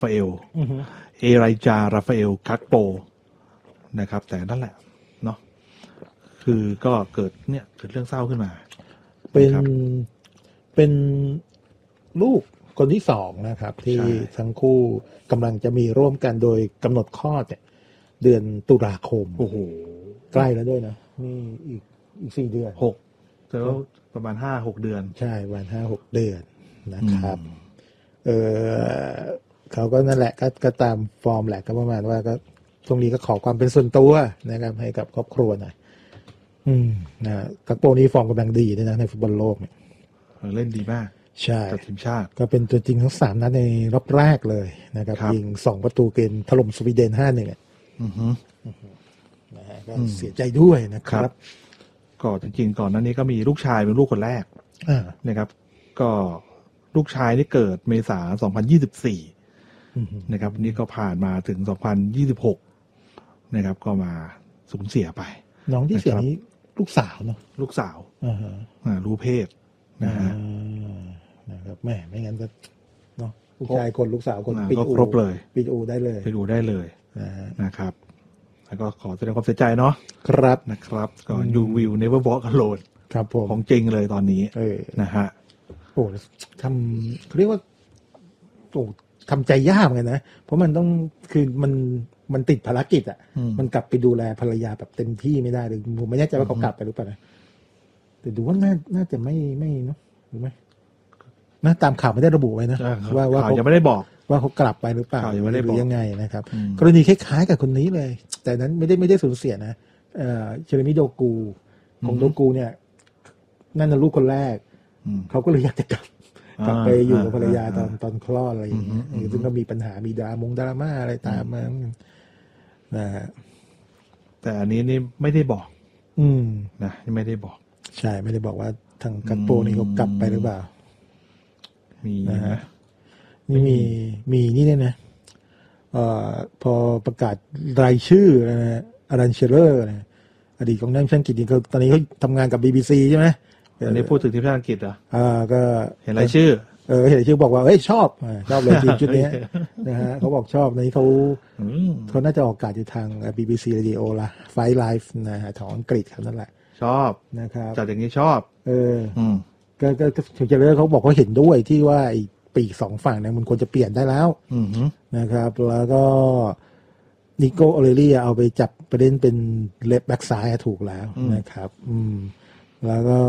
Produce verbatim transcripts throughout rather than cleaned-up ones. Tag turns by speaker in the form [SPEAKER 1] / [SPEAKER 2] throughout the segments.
[SPEAKER 1] ฟาเอลเอไรจาราฟาเอลคักโปนะครับแต่นั่นแหละเนาะคือก็เกิดเนี่ยเกิดเรื่องเศร้าขึ้นมา
[SPEAKER 2] เป็นเป็นลูกคนที่สองนะครับที่ทั้งคู่กำลังจะมีร่วมกันโดยกำหนดคลอดเนี่ยเดือนตุลาคม
[SPEAKER 1] โอ้โห
[SPEAKER 2] ใกล้แล้วด้วยนะนี่อีกอีกสี่เดือน
[SPEAKER 1] หกแล้วประมาณห้าหกเดือน
[SPEAKER 2] ใช่ประมาณห้าหกเดือนนะครับเออเขาก็นั่นแหละก็ก็ตามฟอร์มแหละก็ประมาณว่าก็ตรงนี้ก็ขอความเป็นส่วนตัวนะครับให้กับครอบครัวหน่อยอืมนะกักโปนี้ฟอร์มกำลังดีด้วยนะในฟุตบอลโลกเนี่ย
[SPEAKER 1] เล่นดีมาก
[SPEAKER 2] ใช่
[SPEAKER 1] กับทีมชาติ
[SPEAKER 2] ก็เป็นตัวจริงทั้งสามนัดในรอบแรกเลยนะครับยิงสองประตูเกมถล่มสวีเดน ห้าหนึ่ง อ่ะอือฮึนะฮะก็เสียใจด้วยนะครับ
[SPEAKER 1] ก็จริงๆก่อนหน้านี้ก็มีลูกชายเป็นลูกคนแรกนะครับก็ลูกชายนี่เกิดเมษายนสองพันยี่สิบสี่นะครับนี่ก็ผ่านมาถึงสองพันยี่สิบหกนะครับก็มาสูญเสียไป
[SPEAKER 2] น้องที่เสียนี้ลูกสาวเนาะ
[SPEAKER 1] ลูกสาวอ่ารู้เพศนะฮะ
[SPEAKER 2] นะครับแม่ไม่งั้นก็เนาะลูกชายคนลูกสาวคน
[SPEAKER 1] ปิดอูครบเลย
[SPEAKER 2] ปิดอูได้เลย
[SPEAKER 1] ปิดอูได้เลยนะครับแล้วก็ขอแสดงความเสียใจเนาะ
[SPEAKER 2] ครับ
[SPEAKER 1] นะครับก็ You Will Never Walk Alone
[SPEAKER 2] ครับผม
[SPEAKER 1] ของจริงเลยตอนนี้นะฮะ
[SPEAKER 2] โอ้ทำเขาเรียกว่าโอ้ทำใจยากเหมือนกันนะเพราะมันต้องคือมันมันติดภารกิจอ่ะมันกลับไปดูแลภรรยาแบบเต็มที่ไม่ได้เลยผมไม่แน่ใจว่าเขากลับไปหรือเปล่านะแต่ดูว่าน่าน่าจะไม่ไม่เนาะหรือไม่นะตามข่าวไม่ได้ระบุไว้นะ
[SPEAKER 1] ว่าว่าเขายังไม่ได้บอก
[SPEAKER 2] ว่าเขากลับไปหรือเปล่า
[SPEAKER 1] หรือ
[SPEAKER 2] ยังไงนะครับกรณีคล้ายๆกับคนนี้เลยแต่นั้นไม่ได้ไม่ได้สูญเสียนะเอ่อเชเลมิโดกูของโดกูเนี่ยนั่นน่ะลูกคนแรกเขาก็เลยอยากจะกลับกลับไปอยู่กับภรรยาตอนตอนคลอดอะไรอย่างเงี้ยซึ่งก็มีปัญหามีดรามงดราม่าอะไรตามมานะฮะ
[SPEAKER 1] แต่อันนี้นี่ไม่ได้บอก
[SPEAKER 2] อืม
[SPEAKER 1] นะไม่ได้บอก
[SPEAKER 2] ใช่ไม่ได้บอกว่าทางกัปโปนี่เขากลับไปหรือเปล่า
[SPEAKER 1] มี
[SPEAKER 2] นะฮะนี่มีมีนี่เนี่ยนะเอ่อพอประกาศรายชื่อนะฮะอารันเชลเลอร์นะอดีตกองหน้าทีมชาติอังกฤษนี่เขาตอนนี้เขาทำงานกับ บี บี ซี ใช่ไหม
[SPEAKER 1] อันนี้พูดถึงทีมชาติอังกฤษเหรอ
[SPEAKER 2] อ่าก็
[SPEAKER 1] เห็นรายชื่อ
[SPEAKER 2] เออเห็นรายชื่อบอกว่าเฮ้ยชอบชอบเลยทีมชุดนี้นะฮะเขาบอกชอบในเขาเขาน่าจะออกอากาศอยู่ทาง บี บี ซี Radio ละ Fight Live นะฮะของอังกฤษครับนั่นแหละ
[SPEAKER 1] ชอบ
[SPEAKER 2] นะครับ
[SPEAKER 1] จัดอย่างนี้ชอบ
[SPEAKER 2] เออก็ก็ถึงจะเลิกเขาบอกเขาเห็นด้วยที่ว่าไอ้ปีกสองฝั่งเนี่ยมันควรจะเปลี่ยนได้แล้วนะครับแล้วก็นิโก้ออเรเลียเอาไปจับประเด็นเป็นเลฟแบ็กซ้ายถูกแล้วนะครับอืมแล้วก็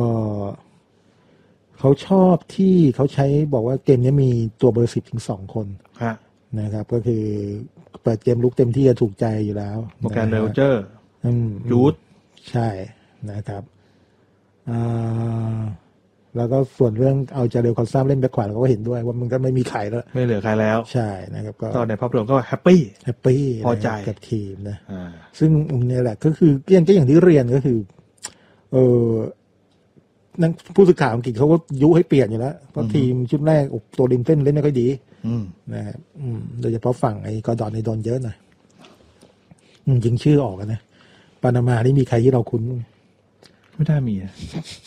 [SPEAKER 2] เขาชอบที่เขาใช้บอกว่าเกมนี้มีตัวเบอร์สิบถึงสองคนนะครับก็คือเปิดเกมลุกเต็มที่จะถูกใจอยู่แล้ว
[SPEAKER 1] โมแกนเรลเจอร์ยูด
[SPEAKER 2] ใช่นะครับอ่าแล้วก็ส่วนเรื่องเอาจาเรลคอนซัมเล่นแบ็คขวาเราก็เห็นด้วยว่ามันก็ไม่มีใครแล้ว
[SPEAKER 1] ไม่เหลือใครแล้ว
[SPEAKER 2] ใช่นะครับ
[SPEAKER 1] ก็ในภาพรวมก็แฮปปี้
[SPEAKER 2] แฮปปี้
[SPEAKER 1] พอใจ
[SPEAKER 2] กับทีมนะซึ่งเนี่ยแหละก็คือเรียนก็อย่างที่เรียนก็คือเออนั่นผู้สื่อข่าวอังกฤษเขาก็ยุให้เปลี่ยนอยู่แล้วเพราะทีมชุดแรกตัวริมเส้นเล่นไม่ค่อยดีนะครับโดยเฉพาะฝั่งไอ้กอร์ดอนในโดนเยอะหน่อยยิงชื่อออกกันนะปานามานี่มีใครที่เราคุ้น
[SPEAKER 1] ไม่ได้มีอ่ะ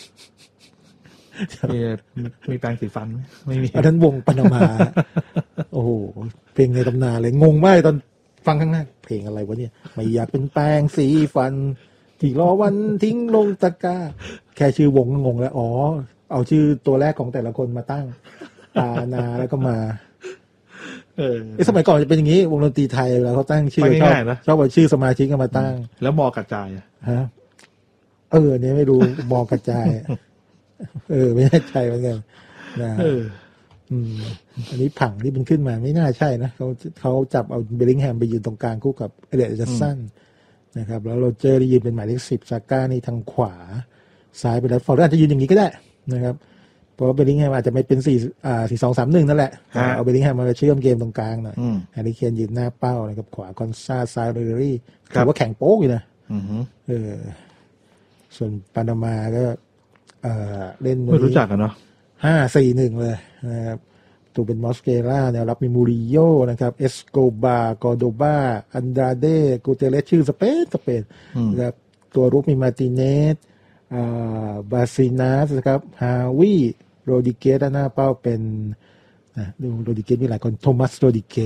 [SPEAKER 1] มีมีแปรงสีฟันไม่มี
[SPEAKER 2] อันนั้นวงปานามาโอ้โหเพลงในตำนานเลยงงมากตอนฟังข้างหน้าเพลงอะไรวะเนี่ยไม่อยากเป็นแปรงสีฟันที่รอวันทิ้งลงตะกร้าแค่ชื่อวงก็งงแล้วอ๋อเอาชื่อตัวแรกของแต่ละคนมาตั้งตานาแล้วก็มาเออสมัยก่อนจะเป็นอย่างนี้วงดนตรีไทยเวลาเขาตั้งชื่อชอบชอบเอาชื่อสมาชิกมาตั้ง
[SPEAKER 1] แล้วมอกระจายอ่ะ
[SPEAKER 2] ฮะเออเนี่ยไม่รู้มอกระจายเออไม่แน่ใจเหมือนกันนะเอออืมอันนี้ผังที่มันขึ้นมาไม่น่าใช่นะเขาเขาจับเอาเบลลิงแฮมไปยืนตรงกลางคู่กับเอเดนจัสสันนะครับแล้วโรเจอร์ที่ยืนเป็นหมายเลขสิบซาก้านี่ทางขวาซ้ายไปแล้วฟอร์ดอาจจะยืนอย่างนี้ก็ได้นะครับเพราะว่าเบลลิงแฮมอาจจะไม่เป็นสี่อ่าสี่สองสามหนึ่งนั่นแหละเอาเบลลิงแฮมมาเชื่อมเกมตรงกลางหน่อยแฮร์รี่เคนยืนหน้าเป้านะครับขวาคอนซาซ้ายเรเรรี่ถือว่าแข็งโป๊กอยู่นะเออส่วนปานามาก็เอ่อเล่น
[SPEAKER 1] ไม่รู้จักกันเนาะ
[SPEAKER 2] ห้าสี่หนึ่งเลยนะครับตัวเป็นมอสเกล่าแนวรับมีมูริโยนะครับเอสโกบากอโดบาอันดราเดกูเตเลสชื่อสเปนสเปนนะครับตัวรุกมีมาติเนสอ่าบาซินัสนะครับฮาวิโรดิเกสด้านหน้าเป้าเป็นนะดูโรดิเกสมีหลายคนโทมัสโรดิเก